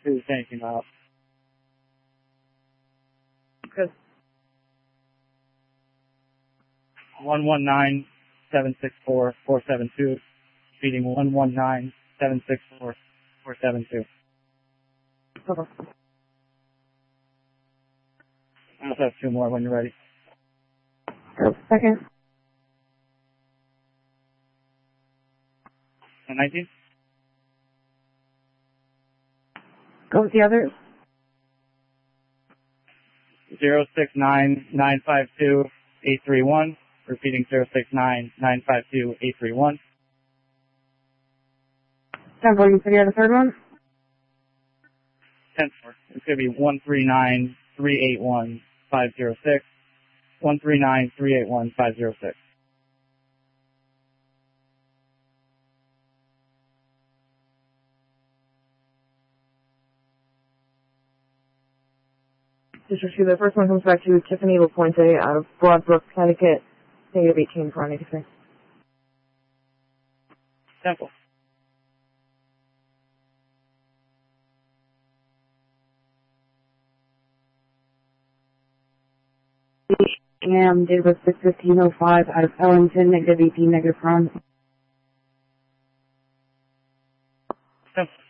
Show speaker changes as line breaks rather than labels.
Who's thinking about?
Good.
119-764-472. Feeding 119-764-472.
Okay.
I also have two more when you're ready.
Go. Second.
And 19?
Go with the others.
069-952-831. Repeating 069-952-831.
10-4, for the other third one.
10-4. It's going to be 139-381-506. 139-381-506.
District 2, the first one comes back to Tiffany LaPuente out of Broadbrook, Connecticut, negative 18 for 183.
Simple.
AM, date of birth 6/15/05 out of Ellington, negative 18, negative from.
Simple.